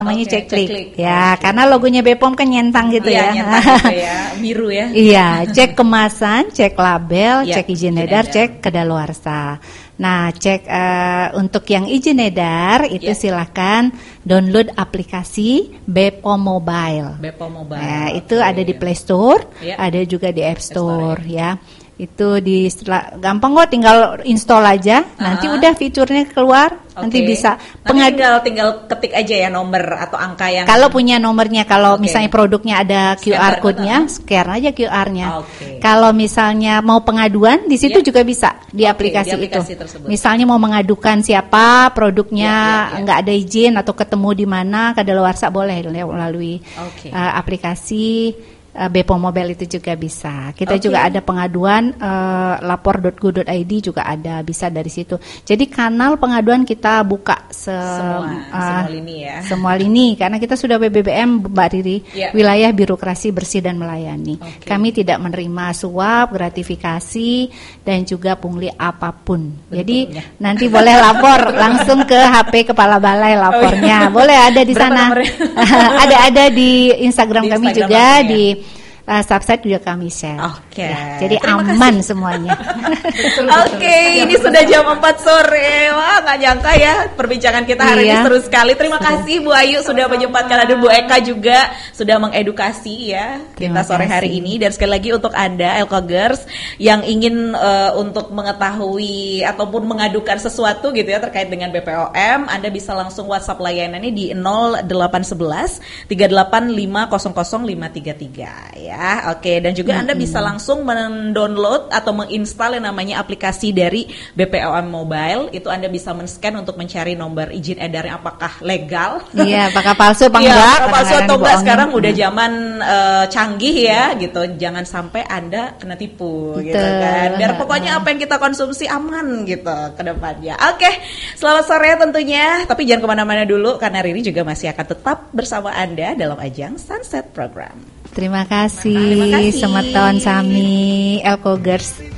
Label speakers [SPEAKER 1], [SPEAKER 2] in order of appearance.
[SPEAKER 1] namanya
[SPEAKER 2] Oke,
[SPEAKER 1] ceklik.
[SPEAKER 2] ceklik.
[SPEAKER 1] Ya,
[SPEAKER 2] Oke.
[SPEAKER 1] karena logonya BPOM kan nyentang gitu
[SPEAKER 2] Iya,
[SPEAKER 1] ya.
[SPEAKER 2] nyentang gitu ya, biru ya.
[SPEAKER 1] Iya, cek kemasan, cek label,
[SPEAKER 2] Ya,
[SPEAKER 1] cek izin
[SPEAKER 2] izin
[SPEAKER 1] edar,
[SPEAKER 2] edar.
[SPEAKER 1] cek kedaluarsa. Nah, cek untuk yang izin edar itu
[SPEAKER 2] Ya.
[SPEAKER 1] silakan download aplikasi BPOM Mobile.
[SPEAKER 2] BPOM Mobile.
[SPEAKER 1] Nah, itu
[SPEAKER 2] Oke.
[SPEAKER 1] ada di Play Store,
[SPEAKER 2] Ya.
[SPEAKER 1] ada juga di App
[SPEAKER 2] Store,
[SPEAKER 1] Store ya. Itu gampang kok, tinggal install aja. Nanti udah fiturnya keluar, nanti
[SPEAKER 2] Oke.
[SPEAKER 1] bisa
[SPEAKER 2] Nanti tinggal ketik aja ya nomor atau angka yang
[SPEAKER 1] kalau punya nomornya, kalau
[SPEAKER 2] Oke.
[SPEAKER 1] misalnya produknya ada
[SPEAKER 2] Scan
[SPEAKER 1] QR
[SPEAKER 2] barcode,
[SPEAKER 1] code-nya, scan aja QR-nya.
[SPEAKER 2] Oke.
[SPEAKER 1] Kalau misalnya mau pengaduan, di situ
[SPEAKER 2] Ya.
[SPEAKER 1] juga bisa di
[SPEAKER 2] Oke,
[SPEAKER 1] aplikasi,
[SPEAKER 2] di aplikasi
[SPEAKER 1] itu.
[SPEAKER 2] tersebut.
[SPEAKER 1] Misalnya mau mengadukan siapa produknya
[SPEAKER 2] Ya.
[SPEAKER 1] nggak ada izin atau ketemu di mana kadaluarsa, boleh melalui
[SPEAKER 2] Oke.
[SPEAKER 1] aplikasi BPOM Mobile itu juga bisa. Kita
[SPEAKER 2] Oke.
[SPEAKER 1] juga ada pengaduan lapor.go.id juga ada, bisa dari situ. Jadi kanal pengaduan kita buka
[SPEAKER 2] semua lini ya.
[SPEAKER 1] semua lini, karena kita sudah BBBM, Mbak Riri,
[SPEAKER 2] Ya.
[SPEAKER 1] wilayah birokrasi bersih dan melayani.
[SPEAKER 2] Oke.
[SPEAKER 1] Kami tidak menerima suap, gratifikasi, dan juga pungli apapun. Jadi
[SPEAKER 2] Bentuknya.
[SPEAKER 1] nanti boleh lapor langsung ke HP Kepala Balai lapornya. Boleh ada di
[SPEAKER 2] Berapa
[SPEAKER 1] sana.
[SPEAKER 2] nomornya?
[SPEAKER 1] ada di Instagram
[SPEAKER 2] Di
[SPEAKER 1] kami
[SPEAKER 2] Instagram
[SPEAKER 1] juga,
[SPEAKER 2] langsung ya?
[SPEAKER 1] di subsite juga kami share.
[SPEAKER 2] Oke.
[SPEAKER 1] Ya, jadi
[SPEAKER 2] Terima
[SPEAKER 1] aman semuanya.
[SPEAKER 2] Oke, ini sudah jam 4 sore. Wah, nggak nyangka ya perbincangan kita hari ini
[SPEAKER 1] Iya.
[SPEAKER 2] seru sekali. Terima kasih Bu Ayu sudah menyempatkan, ada Bu Eka juga sudah mengedukasi ya
[SPEAKER 1] Terima
[SPEAKER 2] kita sore hari
[SPEAKER 1] kasih.
[SPEAKER 2] ini. Dan sekali lagi untuk Anda Elkogers yang ingin untuk mengetahui ataupun mengadukan sesuatu gitu ya terkait dengan BPOM, Anda bisa langsung WhatsApp layanannya di 0811 385000533 ya. Oke, dan juga Anda bisa langsung mendownload atau menginstal yang namanya aplikasi dari BPOM Mobile. Itu Anda bisa men-scan untuk mencari nomor izin edarnya apakah legal.
[SPEAKER 1] Iya, apakah palsu apa
[SPEAKER 2] Iya,
[SPEAKER 1] enggak?
[SPEAKER 2] apakah palsu atau
[SPEAKER 1] Kadang-kadang
[SPEAKER 2] enggak,
[SPEAKER 1] dibohongin.
[SPEAKER 2] sekarang udah zaman canggih ya gitu. Jangan sampai Anda kena tipu gitu
[SPEAKER 1] Betul.
[SPEAKER 2] kan. Biar pokoknya apa yang kita konsumsi aman gitu ke depannya. Oke, selamat sore tentunya. Tapi jangan kemana-mana dulu karena Riri juga masih akan tetap bersama Anda dalam ajang Sunset Program.
[SPEAKER 1] Terima kasih,
[SPEAKER 2] Terima kasih.
[SPEAKER 1] Semeton Sami Elkogers.